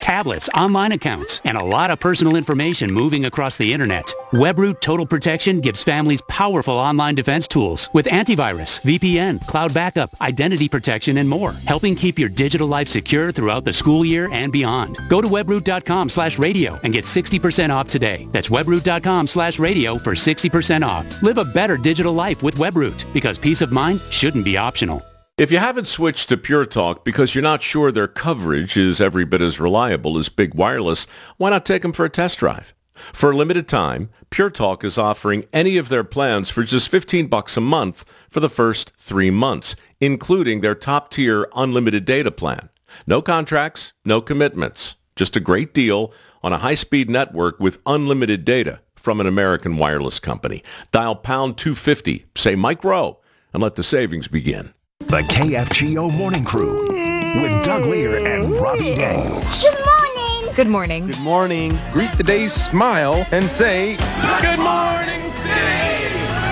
tablets, online accounts, and a lot of personal information moving across the internet. WebRoot Total Protection gives families powerful online defense tools with antivirus, VPN, cloud backup, identity protection, and more, helping keep your digital life secure throughout the school year and beyond. Go to webroot.com/radio and get 60% off today. That's webroot.com/radio for 60% off. Live a better digital life with WebRoot, because peace of mind shouldn't be optional. If you haven't switched to Pure Talk because you're not sure their coverage is every bit as reliable as Big Wireless, why not take them for a test drive? For a limited time, Pure Talk is offering any of their plans for just $15 a month for the first 3 months, including their top-tier unlimited data plan. No contracts, no commitments. Just a great deal on a high-speed network with unlimited data from an American wireless company. Dial pound 250, say Mike Rowe, and let the savings begin. The KFGO Morning Crew with Doug Lear and Robbie Daniels. Good morning. Good morning. Good morning. Greet the day, smile, and say, Good morning, City!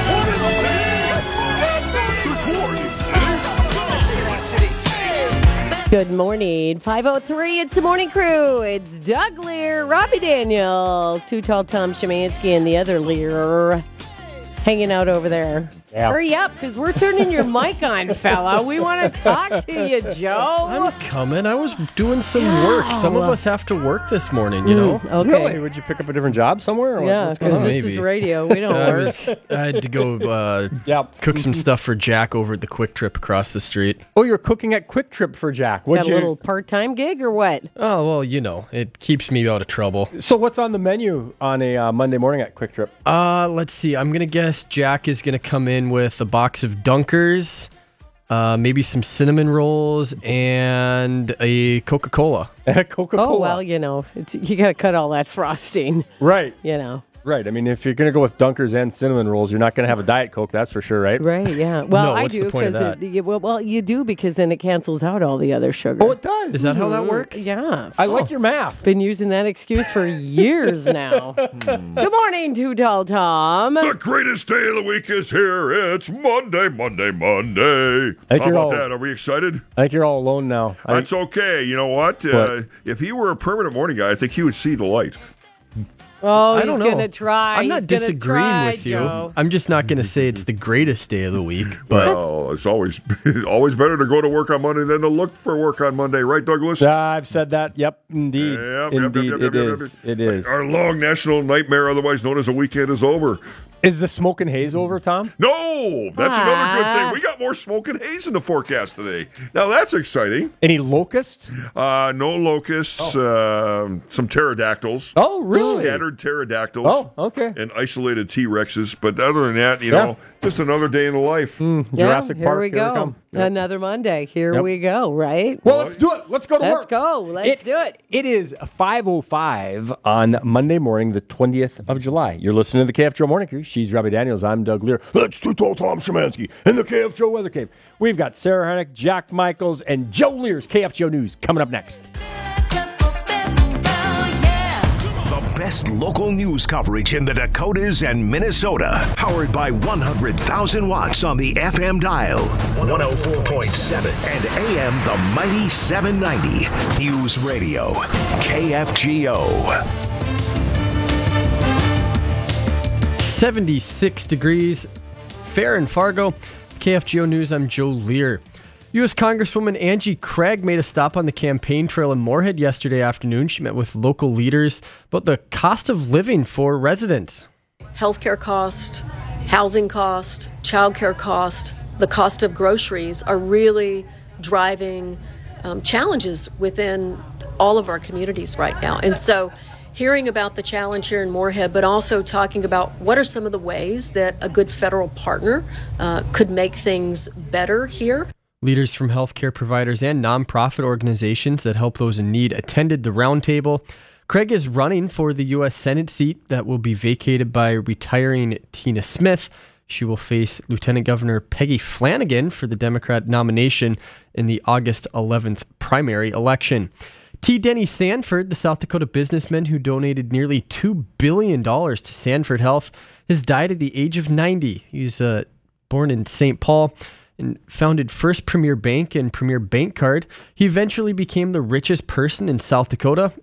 Good morning. 5:03, it's the Morning Crew. It's Doug Lear, Robbie Daniels, Too Tall Tom Szymanski, and the other Lear hanging out over there. Yeah. Hurry up, because we're turning your mic on, fella. We want to talk to you, Joe. I'm coming. I was doing some work. Some of us have to work this morning, you know? Okay. Really? Would you pick up a different job somewhere? Or Yeah, what's going because on? this Maybe. is radio. We don't work. I had to go cook some stuff for Jack over at the Quick Trip across the street. Oh, you're cooking at Quick Trip for Jack. Got a little part-time gig or what? Oh, well, you know, it keeps me out of trouble. So what's on the menu on a Monday morning at Quick Trip? Let's see. I'm going to guess Jack is going to come in with a box of Dunkers, maybe some cinnamon rolls, and a Coca-Cola. Coca-Cola. Oh, well, you know, you got to cut all that frosting, Right. you know. Right. I mean, if you're going to go with Dunkers and cinnamon rolls, you're not going to have a Diet Coke, that's for sure, right? Right, yeah. Well, No, I what's do the point of because that? you do because then it cancels out all the other sugar. Oh, it does. Is that how that works? Yeah. I like your math. Been using that excuse for years now. Good morning, Too Tall Tom. The greatest day of the week is here. It's Monday. think How you're about all- that? Are we excited? I think you're all alone now. That's okay. You know what? What? If he were a permanent morning guy, I think he would see the light. Oh, I he's don't know. going to try. I'm not He's gonna disagreeing try, with you. Joe. I'm just not going to say it's the greatest day of the week, but Well, it's always better to go to work on Monday than to look for work on Monday, right, Douglas? I've said that. Yep, indeed. It is. It is. Our long national nightmare, otherwise known as a weekend, is over. Is the smoke and haze over, Tom? No, that's another good thing. We got more smoke and haze in the forecast today. Now that's exciting. Any locusts? No locusts. Some pterodactyls. Oh, really? Scattered pterodactyls. Oh, okay. And isolated T-Rexes. But other than that, you know, just another day in the life. Jurassic here Park. we Here we go. come. Another Monday. Here Yep. we go, right? Well, let's do it. Let's go to work. Let's go. Let's do it. It is 5:05 on Monday morning, the 20th of July. You're listening to the KFGO Morning Crew. She's Robbie Daniels. I'm Doug Lear. That's Too Tall Tom Szymanski and the KFGO Weather Cave. We've got Sarah Harnick, Jack Michaels, and Joe Lear's KFGO News coming up next. The best local news coverage in the Dakotas and Minnesota. Powered by 100,000 watts on the FM dial. 104.7 and AM the mighty 790. News Radio. KFGO. 76 degrees. Fair in Fargo. KFGO News, I'm Joe Lear. U.S. Congresswoman Angie Craig made a stop on the campaign trail in Moorhead yesterday afternoon. She met with local leaders about the cost of living for residents. Healthcare cost, housing cost, childcare cost, the cost of groceries are really driving challenges within all of our communities right now. And so hearing about the challenge here in Moorhead, but also talking about what are some of the ways that a good federal partner could make things better here. Leaders from healthcare providers and nonprofit organizations that help those in need attended the roundtable. Craig is running for the U.S. Senate seat that will be vacated by retiring Tina Smith. She will face Lieutenant Governor Peggy Flanagan for the Democrat nomination in the August 11th primary election. T. Denny Sanford, the South Dakota businessman who donated nearly $2 billion to Sanford Health, has died at the age of 90. He was born in St. Paul and founded First Premier Bank and Premier Bank Card. He eventually became the richest person in South Dakota.